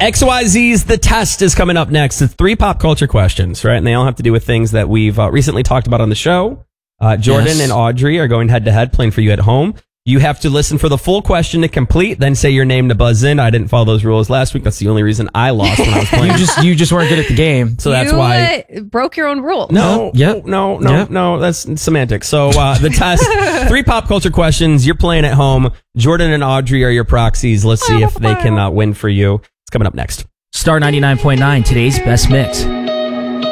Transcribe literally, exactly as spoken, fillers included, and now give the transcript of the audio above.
X Y Z's The Test is coming up next. It's three pop culture questions, right? And they all have to do with things that we've uh, recently talked about on the show. Uh, Jordan Yes. and Audrey are going head to head, playing for you at home. You have to listen for the full question to complete, then say your name to buzz in. I didn't follow those rules last week. That's the only reason I lost when I was playing. You just you just weren't good at the game. So that's you, why. uh, broke your own rules. No, Yep. no, no, Yep. no, that's semantics. So uh, the test, three pop culture questions. You're playing at home. Jordan and Audrey are your proxies. Let's see if they can uh, win for you. It's coming up next. Star ninety-nine point nine, today's best mix.